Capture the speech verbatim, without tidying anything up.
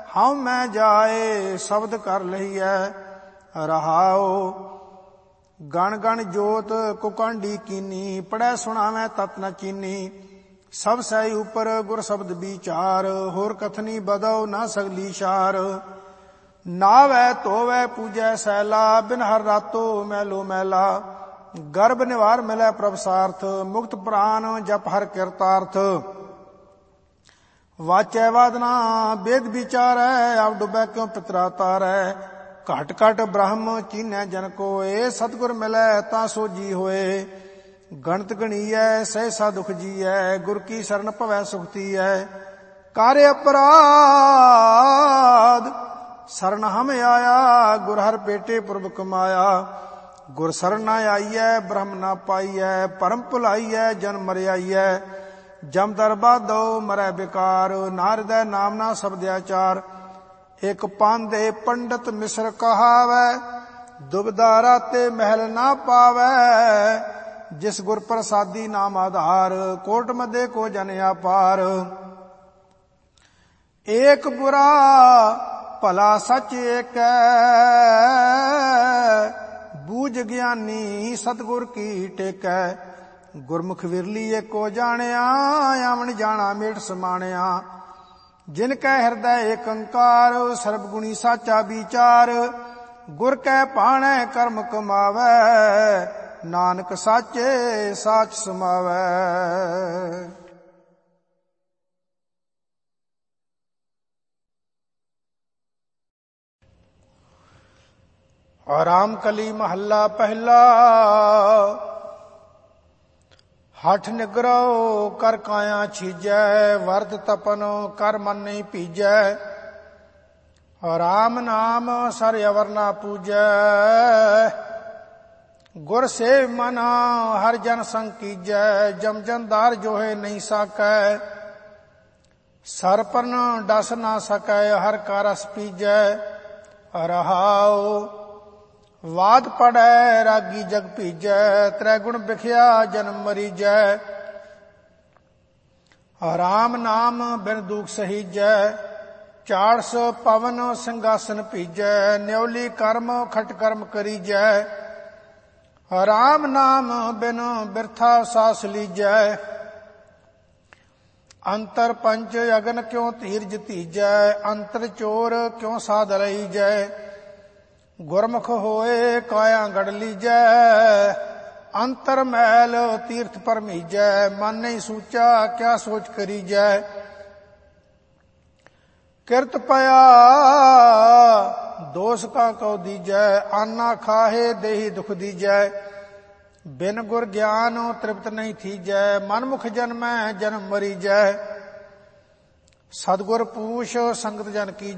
ਹਉ ਮੈਂ ਜਾਏ ਸ਼ਬਦ ਕਰ ਲਈਐ ਰਹਾਉ। ਗਣ ਗਣ ਜੋਤ ਕੁਕੰਡੀ ਕੀਨੀ ਪੜੈ ਸੁਣਾਵੈ ਤਤ ਨ ਚੀਨੀ। ਸਭ ਸਹਿ ਉਪਰ ਗੁਰ ਸ਼ਬਦ ਵਿਚਾਰ ਹੋਰ ਕਥਨੀ ਬਦਉ ਨਾ ਸਗਲੀ ਸ਼ਾਰ। ਨਾਵੈ ਧੋਵੈ ਪੂਜੈ ਸੈਲਾ ਬਿਨ ਹਰ ਰਾਤੋ ਮੈਲੋ ਮੈਲਾ। ਗਰਭ ਨਿਵਾਰ ਮਿਲੈ ਪ੍ਰਭ ਸਾਰਥ ਮੁਕਤ ਪ੍ਰਾਨ ਜਪ ਹਰ ਕਿਰਤਾਰਥ। ਵਾਚੈ ਵਾਦਨਾ ਵੇਦ ਵਿਚਾਰੈ ਆਪ ਡੁਬੈ ਕਿਉ ਪਿਤਰਾ ਤਾਰੈ। ਘਟ ਘਟ ਬ੍ਰਹਮ ਚੀਨੈ ਜਨ ਕੋਏ ਸਤਿਗੁਰ ਮਿਲੈ ਤਾਂ ਸੋਜੀ ਹੋਏ। ਗਣਤ ਗਣੀਐ ਸਹਿਸਾ ਦੁਖ ਜੀਐ ਗੁਰ ਕੀ ਸ਼ਰਨ ਭਵੈ ਸੁਖ ਤੀਐ। ਕਾਰੇ ਅਪਰਾਧ ਸ਼ਰਨ ਹਮ ਆਇਆ ਗੁਰ ਹਰ ਭੇਟੇ ਪੁਰਬ ਕਮਾਇਆ। ਗੁਰ ਸ਼ਰਨ ਨ ਆਈਐ ਬ੍ਰਹਮ ਨ ਪਾਈਐ ਭਰਮ ਭੁਲਾਈਐ ਜਨ ਮਰਿਆਈਐ। ਜਮ ਦਰਬਾਦੋ ਮਰੈ ਬਿਕਾਰ ਨਾ ਹਿਰਦੈ ਨਾਮ ਨਾ ਸ਼ਬਦਿਆਚਾਰ। ਇਕ ਪਾਂਧੇ ਪੰਡਤ ਮਿਸਰ ਕਹਾਵੈ ਦੁਬਿਧਾ ਰਾਤੇ ਮਹਿਲ ਨਾ ਪਾਵੈ। ਜਿਸ ਗੁਰ ਪ੍ਰਸਾਦੀ ਨਾਮ ਆਧਾਰ ਕੋਟ ਮਧੇ ਕੋ ਜਨ ਆਪਾਰ। ਏਕ ਬੁਰਾ ਭਲਾ ਸਚ ਏਕੈ ਬੂਝ ਗਿਆਨੀ ਸਤਿਗੁਰ ਕੀ ਟੇਕੈ। ਗੁਰਮੁਖ ਵਿਰਲੀ ਏਕੋ ਜਾਣਿਆ ਆਵਣ ਜਾਣਾ ਮੇਟ ਸਮਾਣਿਆ। ਜਿਨ ਕੈ ਹਿਰਦੈ ਏਕ ਓੰਕਾਰ ਸਰਬ ਗੁਣੀ ਸਾਚਾ ਵਿਚਾਰ। ਗੁਰ ਕੈ ਭਾਣੈ ਕਰਮ ਕਮਾਵੈ ਨਾਨਕ ਸਾਚੇ ਸਾਚ ਸਮਾਵੈ। ਆਰਾਮ ਕਲੀ ਮਹੱਲਾ ਪਹਿਲਾ। ਹਠ ਨਿਗਰੋ ਕਰ ਕਾਇਆ ਛੀਜੈ ਵਰਦ ਤਪਨ ਕਰ ਮਨ ਨਹੀਂ ਭੀਜੈ। ਰਾਮ ਨਾਮ ਸਰ ਅਵਰ ਨਾ ਪੂਜੈ ਗੁਰ ਸੇਵ ਮਨ ਹਰ ਜਨ ਸੰਗ ਕੀਜੈ। ਜਮ ਜਨਦਾਰ ਜੋਹੇ ਨਹੀਂ ਸਾਕੈ ਸਰ ਪਰਨ ਡਸ ਨਾ ਸਕੈ ਹਰ ਕਾ ਰਸ ਪੀਜੈ। ਰਹਾਉ ਵਾਦ ਪੜੈ ਰਾਗੀ ਜਗ ਭੀਜੈ ਤ੍ਰੈ ਗੁਣ ਬਿਖਿਆ ਜਨਮ ਮਰੀਜੈ। ਰਾਮ ਨਾਮ ਬਿਨ ਦੁਖ ਸਹੀਜੈ ਚਾਰ ਸੌ ਪਵਨ ਸਿੰਘਾਸਨ ਭੀਜੈ। ਨਿਉਲੀ ਕਰਮ ਖਟ ਕਰਮ ਕਰੀਜੈ ਰਾਮ ਨਾਮ ਬਿਨ ਬਿਰਥਾ ਸਾਸ ਲੀਜੈ। ਅੰਤਰ ਪੰਚ ਅਗਨ ਕਿਉ ਧੀਰਜ ਧੀਜੈ ਅੰਤਰ ਚੋਰ ਕਿਉ ਸਾਧ ਰਹੀਜੈ। ਗੁਰਮੁਖ ਹੋਏ ਕਾਇਆ ਗੜ ਲੀਜੈ ਅੰਤਰ ਮੈਲ ਤੀਰਥ ਪਰਮੀਜੈ। ਮਨ ਨਹੀਂ ਸੂਚਾ ਕਿਆ ਸੋਚ ਕਰੀਜੈ। ਕਿਰਤ ਪਿਆ ਦੋਸ ਕਾ ਕਉ ਦੀਜੈ ਆਨਾ ਖਾਹੇ ਦੇਹੀ ਦੁਖ ਦੀਜੈ। ਬਿਨ ਗੁਰ ਗਿਆਨ ਤ੍ਰਿਪਤ ਨਹੀਂ ਥੀਜੈ ਮਨ ਮੁਖ ਜਨਮੈ ਜਨਮ ਮਰੀਜੈ। ਸਤਿਗੁਰ ਪੂਛ ਸੰਗਤ ਜਨ ਕੀ